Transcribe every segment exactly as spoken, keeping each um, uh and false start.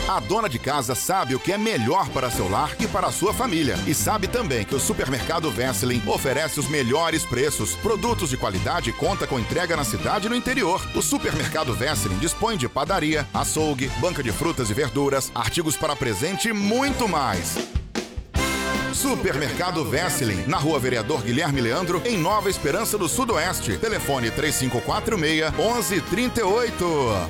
A dona de casa sabe o que é melhor para seu lar e para a sua família. E sabe também que o Supermercado Wesseling oferece os melhores preços, produtos de qualidade e conta com entrega na cidade e no interior. O Supermercado Wesseling dispõe de padaria, açougue, banca de frutas e verduras, artigos para presente e muito mais. Supermercado Wesseling, na Rua Vereador Guilherme Leandro, em Nova Esperança do Sudoeste. Telefone três cinco quatro seis, um um três oito.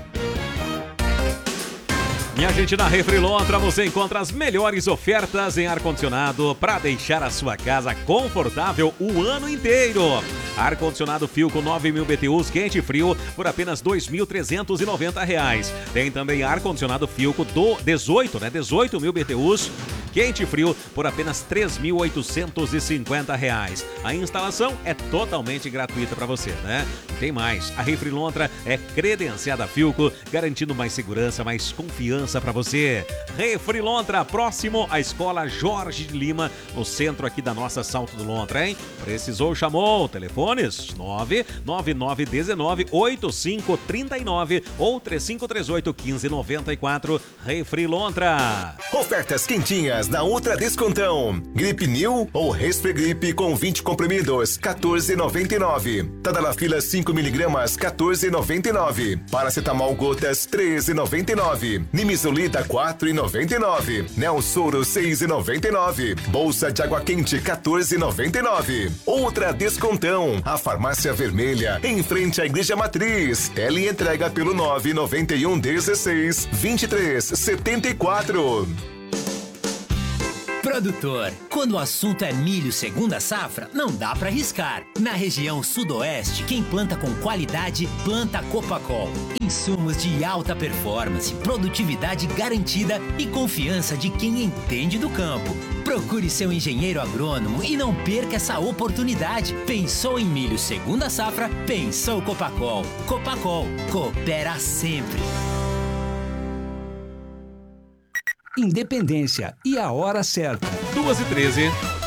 Minha gente, na Refrilontra você encontra as melhores ofertas em ar-condicionado para deixar a sua casa confortável o ano inteiro. Ar-condicionado Philco nove mil B T Us quente e frio por apenas dois mil trezentos e noventa reais. Tem também ar-condicionado Philco do dezoito, né? dezoito mil B T Us quente e frio por apenas três mil oitocentos e cinquenta reais. A instalação é totalmente gratuita para você, né? Tem mais, a Refrilontra é credenciada Philco, garantindo mais segurança, mais confiança para você. Refrilontra, próximo à Escola Jorge de Lima, no centro aqui da nossa Salto do Lontra, hein? Precisou, chamou, telefones nove nove nove um nove oito cinco três nove ou três cinco três oito um cinco nove quatro. Refrilontra. Ofertas quentinhas da Ultra Descontão. Gripe New ou Respregripe com vinte comprimidos, quatorze reais e noventa e nove centavos. Tadalafila cinco miligramas, quatorze reais e noventa e nove centavos. Paracetamol gotas, treze reais e noventa e nove centavos. Nimisulida, quatro reais e noventa e nove centavos. Nelsoro, seis reais e noventa e nove centavos. Bolsa de água quente, quatorze reais e noventa e nove centavos. Ultra Descontão, a Farmácia Vermelha, em frente à Igreja Matriz. Tele entrega pelo nove nove um dezesseis vinte e três setenta e quatro. Produtor, quando o assunto é milho segunda safra, não dá pra arriscar. Na região sudoeste, quem planta com qualidade, planta Copacol. Insumos de alta performance, produtividade garantida e confiança de quem entende do campo. Procure seu engenheiro agrônomo e não perca essa oportunidade. Pensou em milho segunda safra? Pensou Copacol. Copacol, coopera sempre. Independência e a hora certa. duas e treze.